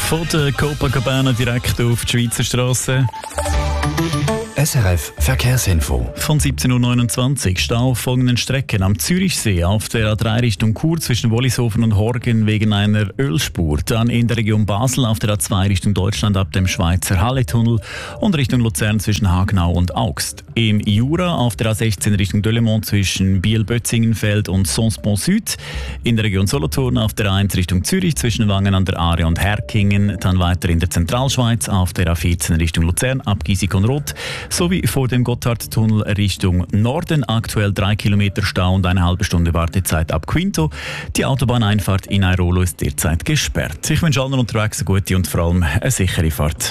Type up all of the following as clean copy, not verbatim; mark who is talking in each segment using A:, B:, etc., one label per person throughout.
A: Von der Copacabana direkt auf die Schweizer Strasse.
B: SRF Verkehrsinfo.
A: Von 17.29 Uhr Stau auf folgenden Strecken: am Zürichsee auf der A3 Richtung Chur zwischen Wollishofen und Horgen wegen einer Ölspur. Dann in der Region Basel auf der A2 Richtung Deutschland ab dem Schweizer Halletunnel und Richtung Luzern zwischen Hagenau und Augst. Im Jura auf der A16 Richtung Delemont zwischen Biel-Bötzingenfeld und Sonsbon Süd. In der Region Solothurn auf der A1 Richtung Zürich zwischen Wangen an der Aare und Herkingen. Dann weiter in der Zentralschweiz auf der A14 Richtung Luzern ab Giesig und Roth. Sowie vor dem Gotthardtunnel Richtung Norden aktuell 3 Kilometer Stau und eine halbe Stunde Wartezeit ab Quinto. Die Autobahneinfahrt in Airolo ist derzeit gesperrt. Ich wünsche allen unterwegs eine gute und vor allem eine sichere Fahrt.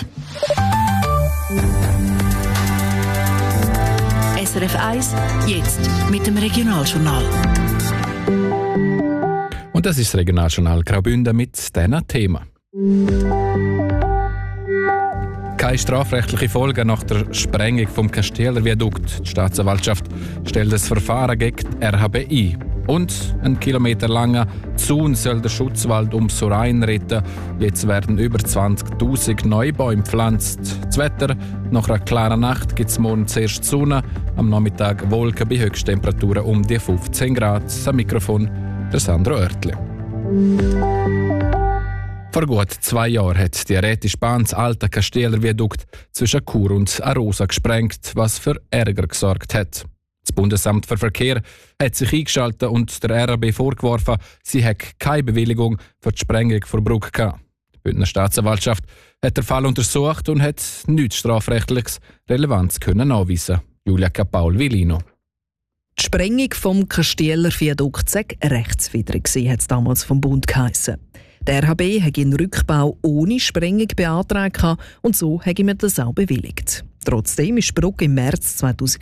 C: SRF 1, jetzt mit dem Regionaljournal.
D: Und das ist das Regionaljournal Graubünden mit diesen Themen. Keine strafrechtliche Folgen nach der Sprengung vom Kastieler Viadukt. Die Staatsanwaltschaft stellt das Verfahren gegen die RHB ein. Und ein kilometerlanger Zaun soll den Schutzwald um Sorain retten. Jetzt werden über 20.000 neue Bäume gepflanzt. Das Wetter: nach einer klaren Nacht gibt es morgen zuerst Sonne, am Nachmittag Wolken bei Höchsttemperaturen um die 15 Grad. Am Mikrofon der Sandro Oertli. Vor gut 2 Jahren hat die Rätische Bahn das alte Kastieler Viadukt zwischen Chur und Arosa gesprengt, was für Ärger gesorgt hat. Das Bundesamt für Verkehr hat sich eingeschaltet und der RAB vorgeworfen, sie hätte keine Bewilligung für die Sprengung der Brücke gehabt. Die Bündner Staatsanwaltschaft hat den Fall untersucht und hat nichts strafrechtliches Relevanz können nachweisen. Julia Capaul-Villino.
E: Die Sprengung vom Kastieler Viadukt sei rechtswidrig, hat es damals vom Bund geheissen. Der RHB hat einen Rückbau ohne Sprengung beantragt und so hat ihm das auch bewilligt. Trotzdem ist die Brücke im März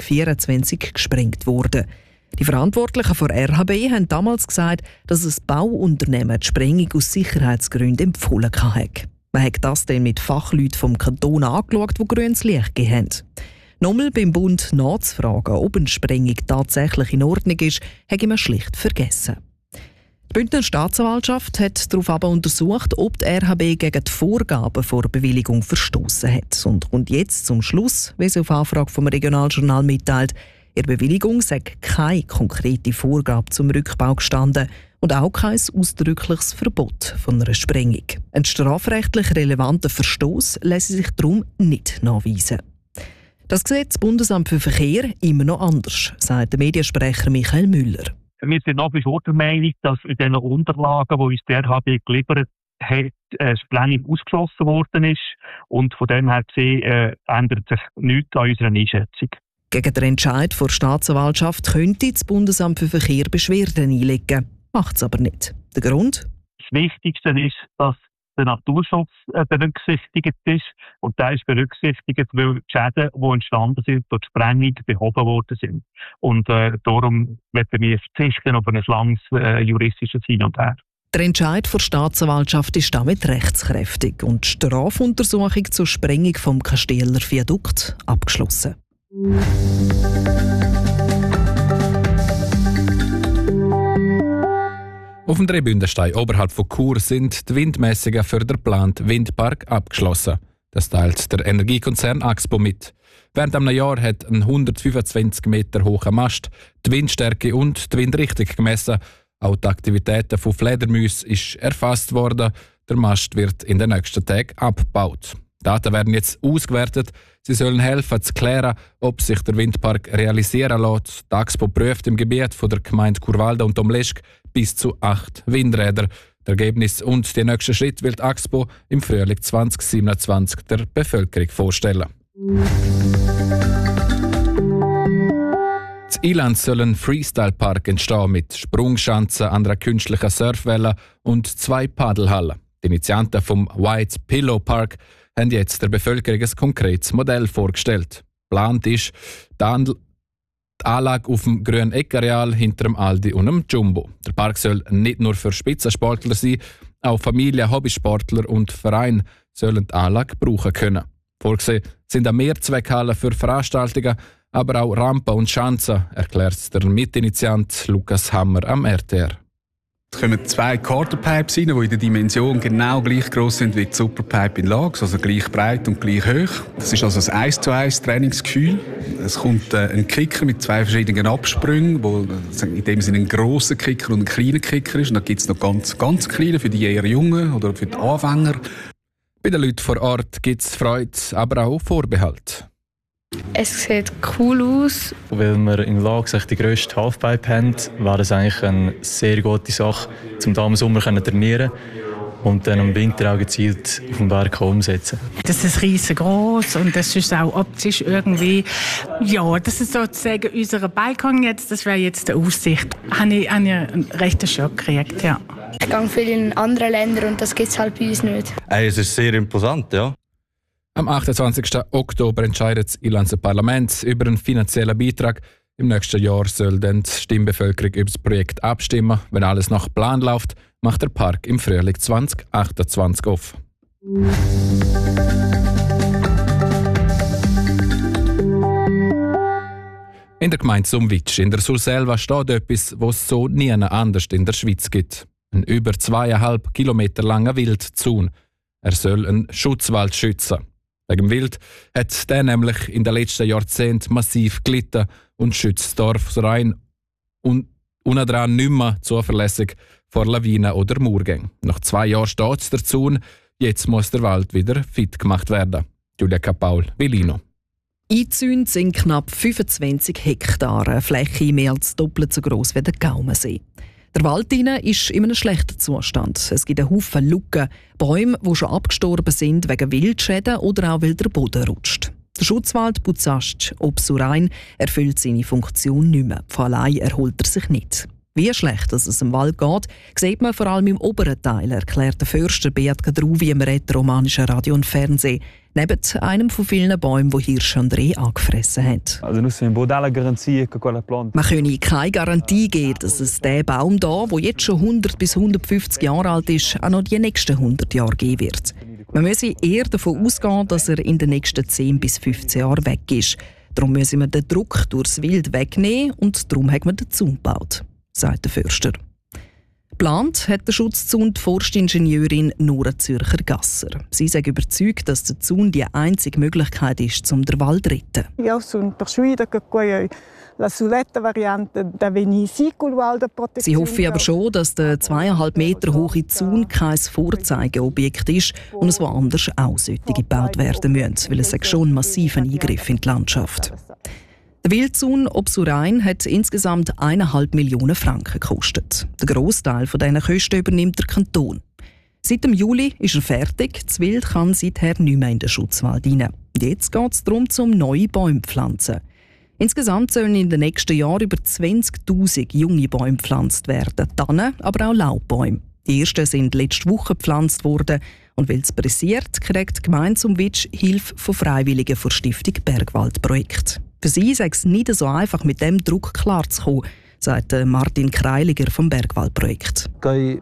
E: 2024 gesprengt worden. Die Verantwortlichen von RHB haben damals gesagt, dass das Bauunternehmen die Sprengung aus Sicherheitsgründen empfohlen hat. Man hat das dann mit Fachleuten vom Kanton angeschaut, die grünes Licht gegeben haben. Nochmal beim Bund nachzufragen, ob eine Sprengung tatsächlich in Ordnung ist, hat man schlicht vergessen. Die Bündner Staatsanwaltschaft hat darauf aber untersucht, ob die RHB gegen die Vorgaben vor Bewilligung verstoßen hat und kommt jetzt zum Schluss, wie sie auf Anfrage vom Regionaljournal mitteilt, in der Bewilligung sei keine konkrete Vorgabe zum Rückbau gestanden und auch kein ausdrückliches Verbot von einer Sprengung. Ein strafrechtlich relevanter Verstoß lässt sich darum nicht nachweisen. Das sieht das Bundesamt für Verkehr immer noch anders, sagt der Mediensprecher Michael Müller.
F: Wir sind nach wie vor der Meinung, dass in den Unterlagen, die uns der RHB geliefert hat, Sprengung ausgeschlossen worden ist. Und von dem her gesehen ändert sich nichts an unserer Einschätzung.
E: Gegen den Entscheid der Staatsanwaltschaft könnte das Bundesamt für Verkehr Beschwerden einlegen. Macht es aber nicht. Der Grund?
F: Das Wichtigste ist, dass der Naturschutz berücksichtigt ist. Und der ist berücksichtigt, weil die Schäden, die entstanden sind, durch die Sprengung behoben worden sind. Und darum werden wir verzichten auf ein langes juristisches Hin und Her.
E: Der Entscheid der Staatsanwaltschaft ist damit rechtskräftig und die Strafuntersuchung zur Sprengung vom Kastieler Viadukt abgeschlossen.
D: Auf dem Dreibündenstein oberhalb von Chur sind die Windmessungen für den geplanten Windpark abgeschlossen. Das teilt der Energiekonzern Axpo mit. Während einem Jahr hat ein 125 Meter hoher Mast die Windstärke und die Windrichtung gemessen. Auch die Aktivitäten von Fledermäusen ist erfasst worden. Der Mast wird in den nächsten Tagen abgebaut. Daten werden jetzt ausgewertet. Sie sollen helfen zu klären, ob sich der Windpark realisieren lässt. Die Axpo prüft im Gebiet von der Gemeinde Churwalden und Domleschg bis zu 8 Windräder. Das Ergebnis und die nächsten Schritte wird Axpo im Frühling 2027 der Bevölkerung vorstellen. In Iland soll ein Freestyle-Park entstehen mit Sprungschanzen, einer künstlichen Surfwelle und 2 Paddelhallen. Die Initianten vom White Pillow Park haben jetzt der Bevölkerung ein konkretes Modell vorgestellt. Geplant ist die Anlage auf dem grünen Eckareal hinter dem Aldi und dem Jumbo. Der Park soll nicht nur für Spitzensportler sein, auch Familien, Hobbysportler und Vereine sollen die Anlage brauchen können. Vorgesehen sind auch Mehrzweckhallen für Veranstaltungen, aber auch Rampen und Schanzen, erklärt der Mitinitiant Lukas Hammer am RTR.
G: Es kommen 2 Quarterpipes rein, die in der Dimension genau gleich gross sind wie die Superpipe in Lags, also gleich breit und gleich hoch. Das ist also ein 1:1 Trainingsgefühl. Es kommt ein Kicker mit 2 verschiedenen Absprüngen, wo in dem Sinne ein grosser Kicker und ein kleiner Kicker ist. Und dann gibt es noch ganz kleine für die eher Jungen oder für die Anfänger.
D: Bei den Leuten vor Ort gibt es Freude, aber auch Vorbehalte.
H: Es sieht cool aus.
I: Weil wir in Lags die grösste Halfpipe haben, wäre es eigentlich eine sehr gute Sache, um da im Sommer zu trainieren und dann im Winter auch gezielt auf dem Berg umsetzen.
J: Das ist riesengroß und das ist auch optisch irgendwie, ja, das ist sozusagen unser Balkon jetzt, das wäre jetzt die Aussicht. Habe ich einen rechten Schock gekriegt, ja.
H: Ich gehe viel in andere Länder und das gibt es halt bei uns nicht.
K: Es ist sehr imposant, ja.
D: Am 28. Oktober entscheidet das Inlandser Parlament über einen finanziellen Beitrag. Im nächsten Jahr soll dann die Stimmbevölkerung über das Projekt abstimmen. Wenn alles nach Plan läuft, macht der Park im Frühling 2028 auf. In der Gemeinde Sumwitsch in der Surselva steht etwas, was es so nie anders in der Schweiz gibt. Ein über 2,5 Kilometer langer Wildzaun. Er soll einen Schutzwald schützen. Wegen dem Wild hat der nämlich in den letzten Jahrzehnten massiv gelitten und schützt das Dorf rein und unten dran nicht mehr zuverlässig vor Lawinen oder Murgängen. Nach 2 Jahren steht der Zaun, jetzt muss der Wald wieder fit gemacht werden. Julia Kapaul, Velino.
E: Eingezäunt sind knapp 25 Hektare, eine Fläche mehr als doppelt so gross wie der Gaumensee. Der Wald ist in einem schlechten Zustand. Es gibt einen Haufen Lücken, Bäume, die schon abgestorben sind wegen Wildschäden oder auch weil der Boden rutscht. Der Schutzwald Buzast ob Surain erfüllt seine Funktion nicht mehr. Von allein erholt er sich nicht. Wie schlecht es im Wald geht, sieht man vor allem im oberen Teil, erklärt der Förster Beat Kadruvi im rätoromanischen Radio und Fernsehen. Neben einem von vielen Bäumen, die Hirsche und Reh angefressen haben. Man könne keine Garantie geben, dass es diesen Baum hier, der jetzt schon 100 bis 150 Jahre alt ist, auch noch die nächsten 100 Jahre geben wird. Man müsse eher davon ausgehen, dass er in den nächsten 10 bis 15 Jahren weg ist. Darum müssen wir den Druck durchs Wild wegnehmen und darum haben wir den Zaun gebaut, sagt der Förster. Geplant hat der Schutzzaun die Forstingenieurin Nora Zürcher-Gasser. Sie ist überzeugt, dass der Zaun die einzige Möglichkeit ist, um den Wald zu retten. Sie hoffe aber schon, dass der 2,5 Meter hohe Zaun kein Vorzeigeobjekt ist und es woanders auch solche gebaut werden müssen, weil es schon einen massiven Eingriff in die Landschaft. Der Wildzaun ob Surain hat insgesamt 1,5 Millionen Franken gekostet. Der Grossteil dieser Kosten übernimmt der Kanton. Seit dem Juli ist er fertig. Das Wild kann seither nicht mehr in den Schutzwald rein. Jetzt geht es darum, neue Bäume zu pflanzen. Insgesamt sollen in den nächsten Jahren über 20'000 junge Bäume gepflanzt werden. Tannen, aber auch Laubbäume. Die ersten sind letzte Woche gepflanzt worden. Und weil es pressiert, kriegt die Gemeinde Sumwitsch Hilfe von Freiwilligen der Stiftung Bergwaldprojekt. Für sie sei es nicht so einfach, mit dem Druck klarzukommen, sagt Martin Kreiliger vom Bergwaldprojekt. Sie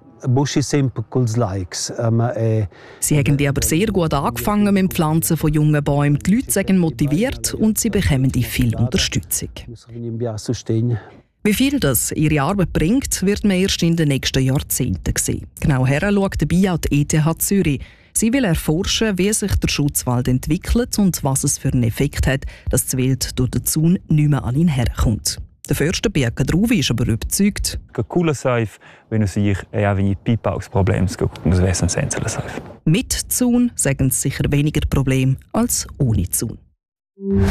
E: haben die aber sehr gut angefangen mit dem Pflanzen von jungen Bäumen. Die Leute sind motiviert und sie bekommen viel Unterstützung. Wie viel das ihre Arbeit bringt, wird man erst in den nächsten Jahrzehnten sehen. Genau her schaut dabei auch die ETH Zürich. Sie will erforschen, wie sich der Schutzwald entwickelt und was es für einen Effekt hat, dass das Wild durch den Zaun nicht mehr an ihn herkommt. Der Förster Beat Kadruvi ist aber überzeugt.
I: Cooler Seif, wenn sich ein Pipa-Problem gibt, das wäre ein essentieller Seif.
E: Mit Zaun sagen sie sicher weniger Probleme als ohne Zaun.